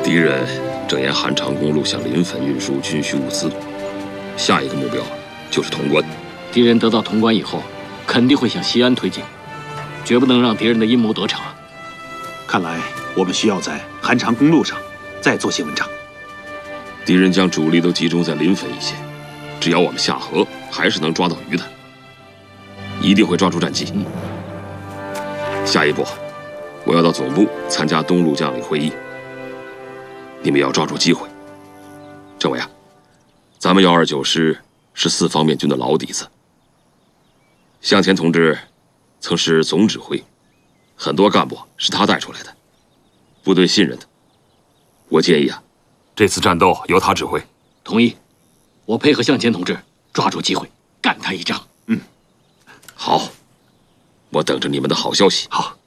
敌人正沿韩长公路向临汾运输军需物资，下一个目标就是潼关。 敌人得到潼关以后，肯定会向西安推进，绝不能让敌人的阴谋得逞啊！ 看来我们需要在韩长公路上再做些文章。 敌人将主力都集中在临汾一线，只要我们下河，还是能抓到鱼的，一定会抓住战机。下一步，我要到总部参加东路将领会议。你们要抓住机会。政委啊，咱们129师是4方面军的老底子，向前同志曾是总指挥，很多干部是他带出来的，部队信任他。我建议啊，这次战斗由他指挥。 同意，我配合向前同志，抓住机会干他一仗。 好，我等着你们的好消息。 好。